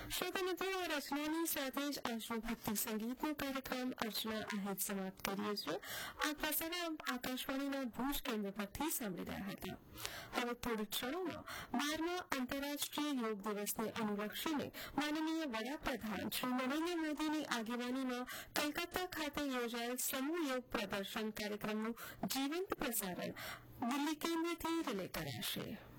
શ્રોતા મિત્રો, રચનાની સાથે જ આજનો ભક્તિ સંગીતનો કાર્યક્રમ અર્ચના આહિર સમાપ્ત કરીએ છીએ. આ પ્રસારણ આકાશવાણીના ભુજ કેન્દ્ર પરથી સાંભળી રહ્યા હતા. હવે થોડી ક્ષણોમાં 12મા આંતરરાષ્ટ્રીય યોગ દિવસને અનુલક્ષીને માનનીય વડાપ્રધાન શ્રી નરેન્દ્ર મોદીની આગેવાનીમાં કલકત્તા ખાતે યોજાયેલ સમૂહ યોગ પ્રદર્શન કાર્યક્રમનું જીવંત પ્રસારણ દિલ્હી કેન્દ્રથી રિલે કરાશે.